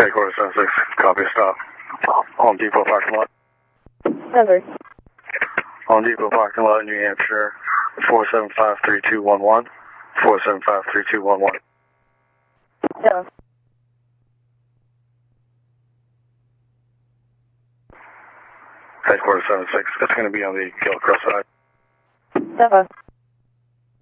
Headquarters 76, copy, stop. Home Depot parking lot. Never. Home Depot parking lot, New Hampshire, 4753211. 4753211. Yeah. Headquarters 76, it's going to be on the Gilchrist side. Never.